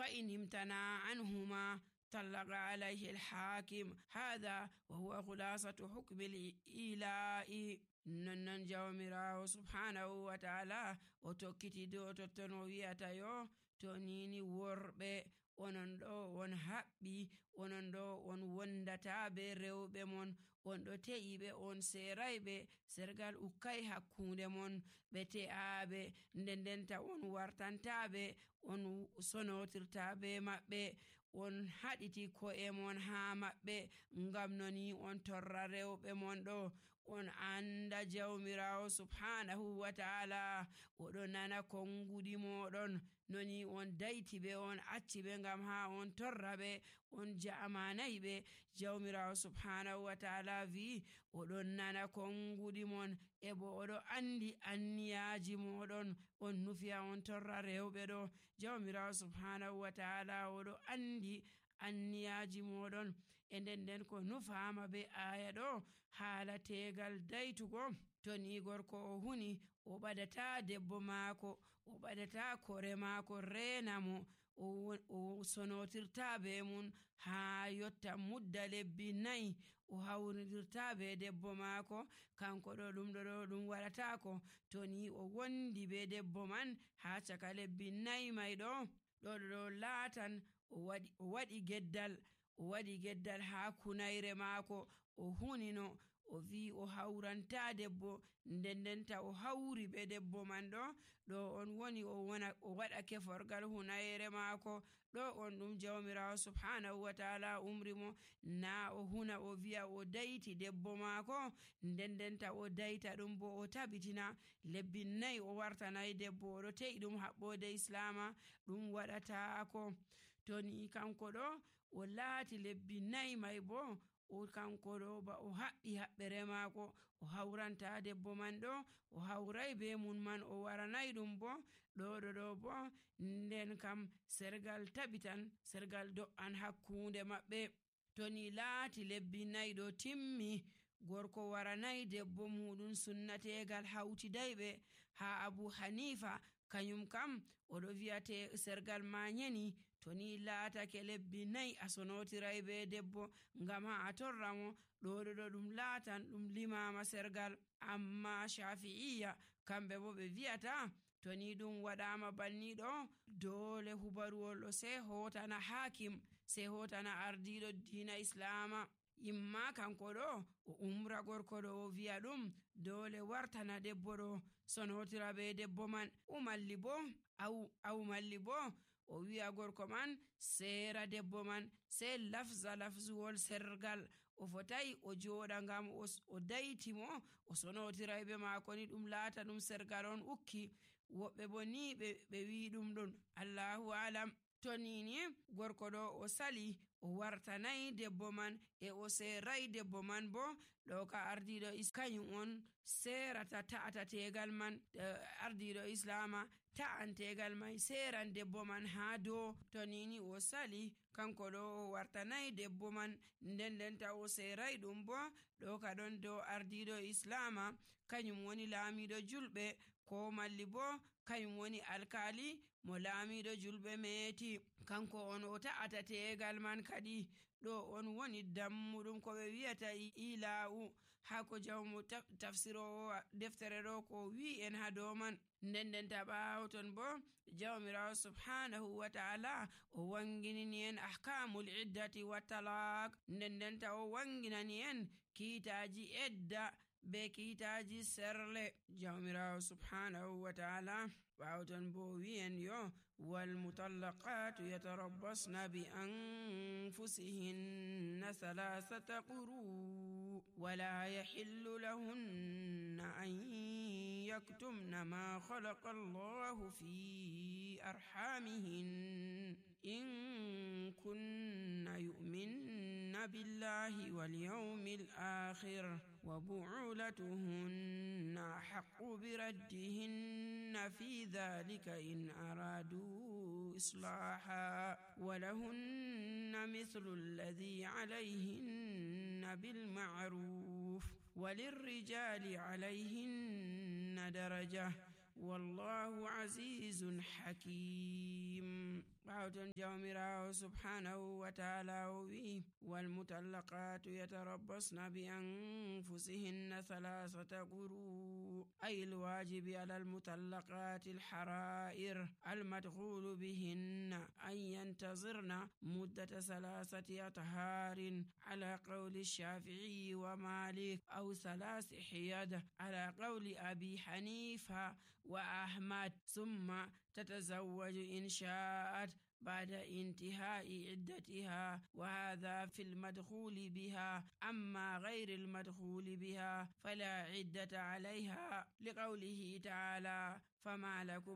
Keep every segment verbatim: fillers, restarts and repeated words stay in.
فإن امتنع عنهما طلق عليه الحاكم. هذا وهو خلاصة حكم الإيلاء. ننن جاومراو سبحانه وتعالى وتوكتي دو تتنوية يو تونيني وربي onon ɗo on haɓɓi, onon ɗo on wondata be rewɓe mon, on ɗo te'iɓe, on serayɓe, sergal ukkay hakkunde mon, ɓe te'aɓe, nden ndenta on wartantaɓe, on sonotirta be maɓɓe, on haɗiti ko'e mon ha maɓɓe, ngam noni on torra rewɓe mon ɗo. On anda jawmirawo subhanahu wa ta'ala oɗo nana konngudi moɗon, noni on dayti ɓe, on acci ɓe ngam ha on torra ɓe, on ja'amanayi ɓe. Jawmirawo subhanahu wa ta'ala vi oɗo nana konngudi mon, e bo oɗo andi anniyaji moɗon, on nufiya on torra rewɓe ɗo. Jawmirawo subhanahu wa ta'ala oɗo andi anniyaji moɗon, e nden nden ko nufama be aya ɗo haala tegal daytugo. To ni gorko o huni o ɓadata debbo maako, o ɓadata kore maako, rena mo, o sonotirta be mun ha yotta mudda lebbi nayi, o hawridirta be debbo maako, kanko ɗo ɗum ɗo ɗum waɗatako. To ni o wondi be debbo man ha caka lebbi nayi may ɗo ɗo ɗo laatan o waɗi o waɗi geddal, o waɗi geddal ha kunayre maako, o hunino, o vi o hawranta debbo, nden ndenta o hawri be debbo man ɗo ɗo on woni o wona o waɗa keforgal hunayre maako ɗo on ɗum jawmirawo subhanahu wa ta'ala umri mo na o huna o viya o dayti debbo maako, nden ndenta o dayta ɗum bo o tabitina lebbi nayi o wartanayi debbo, o ɗo te'i ɗum haɓɓode islama, ɗum waɗatako. To ni kanko ɗo o laati lebbi nayi may bo o kanko ɗo ba o haɓɓi haɓɓere maako, o hawranta debbo man ɗo, o hawray be mun man, o waranayi ɗum bo ɗo ɗo ɗo bo nden kam sergal tabitan, sergal do'an hakkunde maɓɓe. To ni laati lebbi nayi ɗo timmi, gorko waranayi debbo muɗum sunnategal hawtidayɓe ha Abu Hanifa, kanyum kam oɗo viyate sergal ma nyeni. To ni laatake lebbi nayi a sonotiray be debbo ngam ha a torra mo, ɗo ɗo ɗum laatan ɗum limama sergal. Amma Shafi'iyya kamɓe bo ɓe viyata to ni ɗum waɗama banni ɗo, dole hubaruwol ɗo sai hotana hakim, sai hotana ardiɗo dina islama. Imma kanko ɗo o umra gorko ɗo o viya ɗum dole wartana debbo ɗo sonotira be debbo man, umalli bo au au malli bo o wiya gorko man sera debbo man, sai lafza lafzuwol sergal, o fotai o joɗa ngam o dayti mo, o sonotira be maako ni ɗum laata ɗum sergal on ukki. Woɓɓe bo ni ɓe wi ɗum ɗon, Allahu alam. To nini gorko ɗo o sali o wartanayi debbo man, e o serai debbo man bo ɗo ka ardiɗo iskanyum on serata ta'ata tegal man, ardiɗo islama ta'an tegal mai seran debbo man ha do. To nini o sali kanko ɗo o wartanayi debbo man, nden ndenta o serai ɗum bo ɗo ka ɗon do ardiɗo islama kanyum woni laamiɗo julɓe, ko malli bo kanyum woni alkali mo laamiɗo julɓe meeti, kanko on o ta'ata tegal man kadi. ɗo on woni dammuɗum ko ɓe wiyata ila'u, ha ko jawmo tafsirowo deftere ɗo ko wi en ha dow man. nden nden ta ɓaawo ton bo jawmirawo subhanahu wa ta'ala o wanginini en ahkamul iddati wa talaq, nden nden ta o wanginani en kiitaji edda be kiitaji serle. Jawmirawo subhanahu wa ta'ala ɓaawo ton bo wi en yo wal mutallaqatu yatarabbasna bi anfusihinna thalathata quru wala yahillu lahunna an yaktumna ma khalaqa Allahu fi arhamihin in kunna yu'minna billahi wal yawmil akhir wa bu'ulatuhunna haqqu biraddihinna fi ذلك إن أرادوا إصلاحا ولهن مثل الذي عليهن بالمعروف وللرجال عليهن درجة والله عزيز حكيم. ɓawton jawmirawo subhanahu wa ta'ala o wi wal mutallaqatu yatarabbasna bi anfusihinna thalathata quru ay al wajibi ala al mutallaqati al harair al madkhulu bihinna an yantazirna muddata thalathati atharin ala qawli الشافعي ومالك أو ثلاث حيض على قول أبي حنيفة وأحمد ثم تتزوج إن شاءت بعد انتهاء عدتها وهذا في المدخول بها أما غير المدخول بها فلا عدة عليها لقوله تعالى فما لكم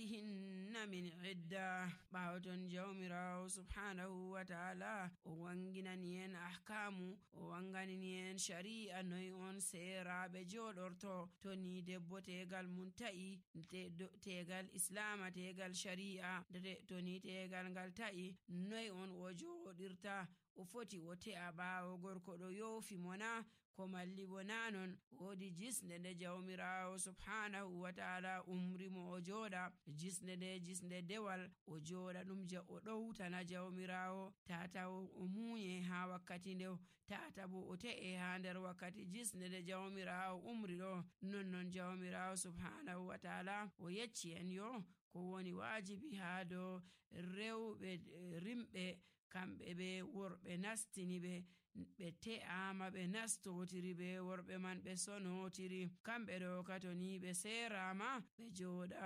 عليهن من عدة باوتون جومراو سبحانه وتعالى وانغنانين أحكام وانغنانين شريعة نيون سيرا بجول أرتو توني دبو تيغال منتأي تيغال إسلام تيغال شريعة توني تيغال غالتأي نيون وجو ديرتا وفوتي وتي أبا وغركو يوفي منا ko malli wona non wodi jisnde nde jawmirawo subhanahu wa ta'ala umri mo o jooɗa jisnde nde jisnde dewal o jooɗa ɗum je o ɗowtana jawmirawo tata o muñe ha wakkati nde tata bo o te'e ha nder wakkati jisnde nde jawmirawo umri ɗo nonnon jawmirawo subhanahu wa ta'ala o yecci en yo ko woni wajibi ha do rewɓe rimɓe kamɓe ɓe worɓe nastini ɓe ɓe te'ama ɓe nastotiri ɓe worɓe man ɓe sonotiri kamɓe ɗo katoni ɓe serama ɓe jooɗa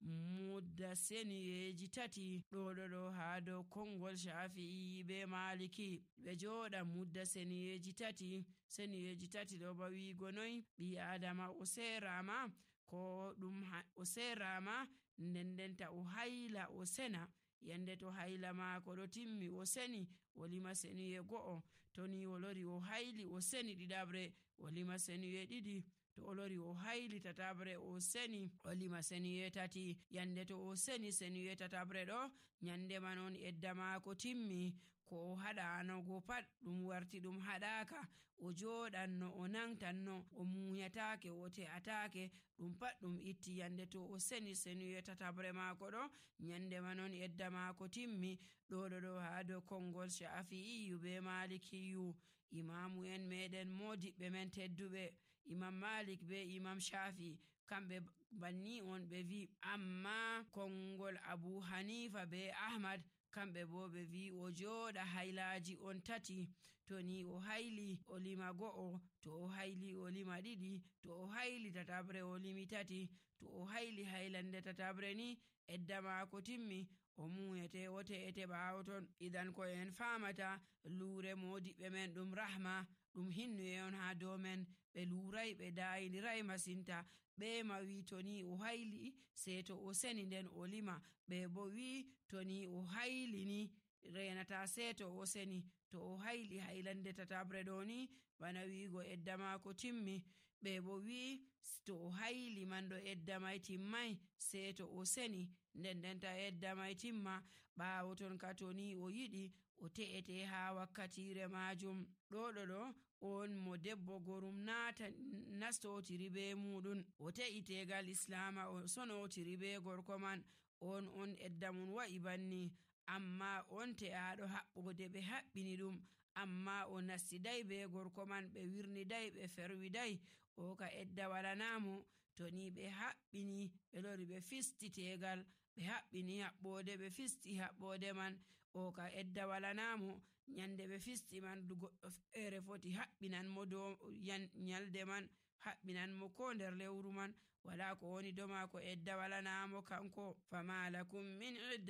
mudda seniyeji tati ɗoɗo ɗo ha dow kongol shafi'i be maliki ɓe jooɗa mudda seniyeji tati seniyeji tati ɗo ba wigo noy ɓi adama o serama ko ɗum o serama nden ndenta o hayla o sena yande to hayla mako ɗo timmi o seni o lima seniye go'o to ni o lori o hayli o seni ɗiɗabre o lima seniye ɗiɗi to o lori o hayli tatabre o seni o lima seniye tati yande to o seni seniye tatabre ɗo nyande man on edda mako timmi ko o haɗanogo pat ɗum warti ɗum haɗaka o jooɗanno o nangtanno o muñatake o te'atake ɗum pat ɗum itti yande to o seni seniye tatabre mako ɗo nyande man on edda mako timmi ɗoɗo ɗo ha dow kongol shafi'iyu be malikiyu imamu en meɗen modiɓɓe men tedduɓe imam malik be imam shafi kamɓe banni on ɓe vi amma kongol abu hanifa be ahmad kamɓe bo ɓe vi o jooɗa haylaji on tati to ni o hayli o lima go'o to o hayli o lima ɗiɗi to o hayli tatabre o limi tati to o hayli haylande tatabre ni edda mako timmi o muñete o te'ete ɓawo ton idan ko en famata luure modiɓɓe men ɗum rahma ɗum hinnuye on ha dow men ɓe luurai ɓe dayinirai masinta ɓe ma wi to ni o hayli sei to o seni nden o lima ɓe bo wi to ni o hayli ni renata sei to o seni to o hayli haylande tatabre ɗo ni bana wigo edda mako timmi ɓe bo wi to o hayli man ɗo edda mai timmai sei to o seni nden ndenta edda mai timma ɓawo ton ka to ni o yiɗi o te'ete ha wakkatire majum ɗoɗo ɗo on mo debbo gorum nata nastotiri be muɗum o te'i tegal islama o sonotiri be gorko man on on edda mun wa'i banni amma on te'aɗo haɓɓode ɓe haɓɓini ɗum amma o nastidai be gorko man ɓe wirnidai ɓe ferwidai o ka edda walanamo to ni ɓe haɓɓini ɓe lori ɓe fisti tegal ɓe haɓɓini haɓɓode ɓe fisti haɓɓode man o ka edda walanamo nyande ɓe fisti man goɗɗo feere foti haɓɓinan mo dow nyalde man haɓɓinan mo ko nder lewru man wala ko woni do mako edda walanamo kanko fama lakum min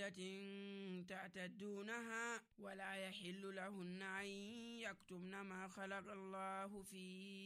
iddatin ta'taddunaha wala yahillu lahunna an yaktumna ma khalaqa Allahu fi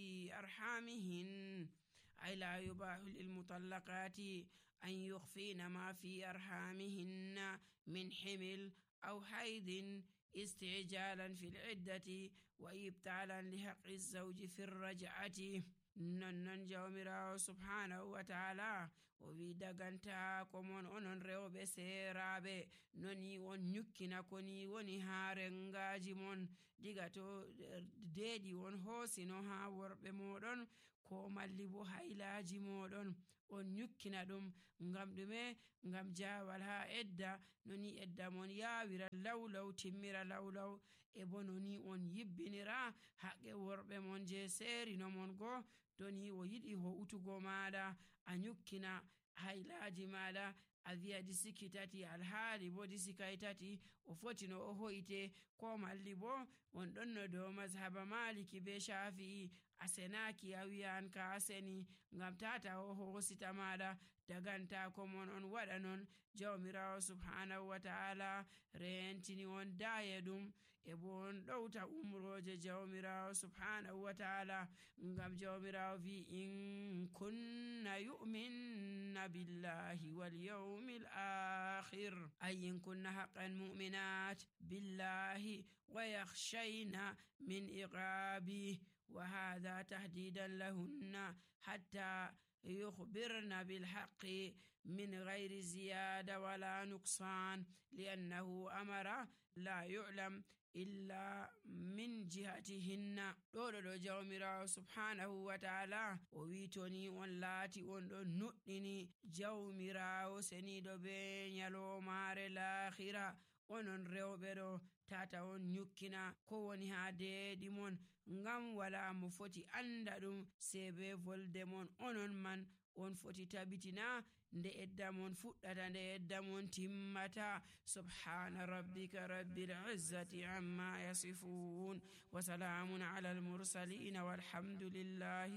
arhamihin ay la yubahu lil mutallaqati an yukhfina ma fi arhamihinna min himil aw haidin استعجالا في العدة وإبطالا لحق الزوج في الرجعة ننن جومراو سبحانه وتعالى وفي دغانتا كومون اونون رewɓe seeraaɓe noni on nyukkina koni woni haa rengaji mon diga to deeɗi on hoosino haa worɓe moɗon ko malli bo haylaji moɗon on nyukkina ɗum ngam ɗume ngam jawal ha edda noni edda mon yawira lawlaw timmira lawlaw e bo noni on yibbinira haqqe worɓe mon je serino mon go doni o yiɗi ho'utugo maɗa a nyukkina haylaji maɗa a wi'a ɗi siki tati alhaali bo ɗi sikai tati o foti no o ho'ite ko malli bo on ɗon no dow mazhaba maliki be shafi'i a senaki a wi'an ka a seni ngam tata o hosita maɗa daganta ko mon on waɗa non jawmirawo subhanahu wa ta'ala rentini on daya ɗum e bo on ɗowta umroje jawmirawo subhanahu wa ta'ala ngam jawmirawo wi in kunna yu'minna billahi wal yawmil akhir ay in kunna haqqan mu'minat billahi wa yakhshayna min iqabi wa hadha tahdidan lahunna hatta يخبرن بالحق من غير زيادة ولا نقصان لأنه أمر لا يعلم إلا من جهتهن دولو جawmirawo subhanahu wa ta'ala o witoni on laati on ɗon nuɗɗini jawmirawo seniɗo be nyalomare lahira onon rewɓe ɗo tata on nyukkina ko woni ha deeɗi mon ngam wala mo foti anda ɗum se be volde mon onon man on foti tabitina nde edda mon fuɗɗata nde edda mon timmata subhana rabbika rabbil izzati amma yasifun wa salamun ala al mursalin walhamdulillahi